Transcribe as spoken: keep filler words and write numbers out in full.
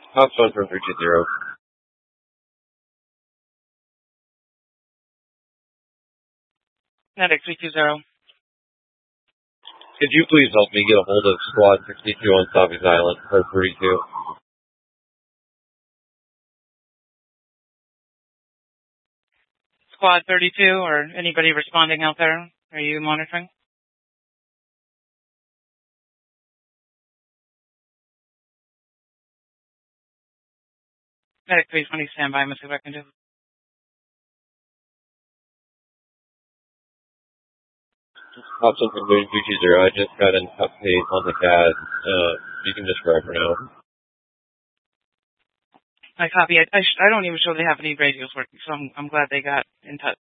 House one from three two zero. Medic three two zero. Could you please help me get a hold of Squad sixty-two on Southeast Island, or thirty-two? Squad thirty-two, or anybody responding out there? Are you monitoring? Medic three twenty, stand by. Let's see what I can do. House one from three two zero. I just got an update on the cat. Uh, you can describe for now. I copy. I, I, sh- I don't even show they have any radios working, so I'm, I'm glad they got in touch.